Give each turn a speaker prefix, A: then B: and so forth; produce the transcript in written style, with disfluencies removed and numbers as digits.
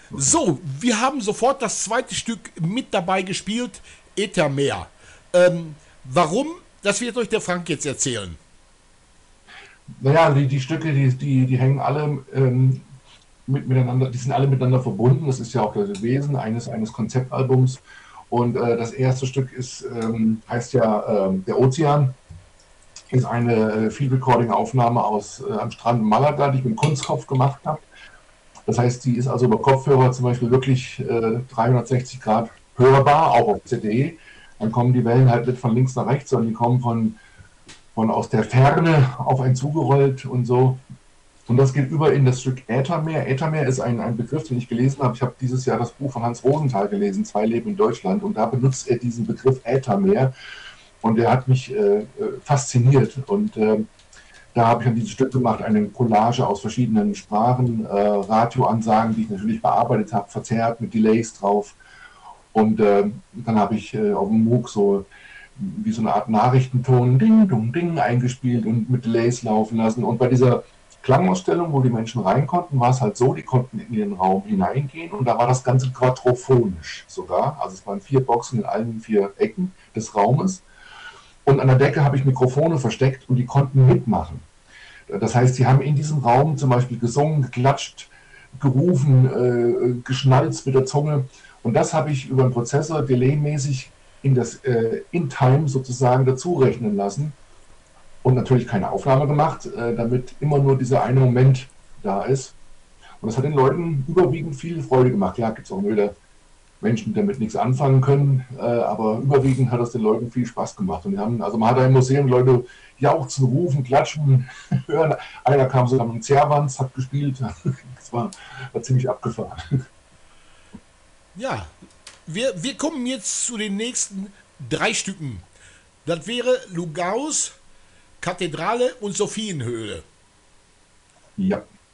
A: So, wir haben sofort das zweite Stück mit dabei gespielt, Ethermeer. Warum? Das wird euch der Frank jetzt erzählen.
B: Naja, die Stücke, die hängen alle miteinander, die sind alle miteinander verbunden. Das ist ja auch das Wesen eines Konzeptalbums. Und das erste Stück heißt ja Der Ozean, ist eine Field Recording Aufnahme aus am Strand Malaga, die ich mit Kunstkopf gemacht habe. Das heißt, die ist also über Kopfhörer zum Beispiel wirklich 360 Grad hörbar, auch auf CD. Dann kommen die Wellen halt nicht von links nach rechts, sondern die kommen von aus der Ferne auf einen zugerollt und so. Und das geht über in das Stück Äthermeer. Äthermeer ist ein Begriff, den ich gelesen habe. Ich habe dieses Jahr das Buch von Hans Rosenthal gelesen, Zwei Leben in Deutschland. Und da benutzt er diesen Begriff Äthermeer. Und der hat mich fasziniert. Und da habe ich dann dieses Stück gemacht, eine Collage aus verschiedenen Sprachen, Radioansagen, die ich natürlich bearbeitet habe, verzerrt mit Delays drauf. Und dann habe ich auf dem MOOC so wie so eine Art Nachrichtenton, Ding, Dung, Ding, eingespielt und mit Delays laufen lassen. Und bei dieser Klangausstellung, wo die Menschen rein konnten, war es halt so, die konnten in den Raum hineingehen und da war das Ganze quadrophonisch sogar. Also es waren 4 Boxen in allen 4 Ecken des Raumes. Und an der Decke habe ich Mikrofone versteckt und die konnten mitmachen. Das heißt, sie haben in diesem Raum zum Beispiel gesungen, geklatscht, gerufen, geschnalzt mit der Zunge. Und das habe ich über einen Prozessor delaymäßig in das In-Time sozusagen dazu rechnen lassen und natürlich keine Aufnahme gemacht, damit immer nur dieser eine Moment da ist. Und das hat den Leuten überwiegend viel Freude gemacht. Klar gibt es auch wieder Menschen, die damit nichts anfangen können, aber überwiegend hat es den Leuten viel Spaß gemacht. Und die haben, also man hat da im Museum Leute jauchzen, rufen, klatschen, hören. Einer kam sogar mit dem Zerwanz, hat gespielt. Das war ziemlich abgefahren.
A: Ja, wir kommen jetzt zu den nächsten 3 Stücken. Das wäre Lugaus, Kathedrale und Sophienhöhle.
B: Ja.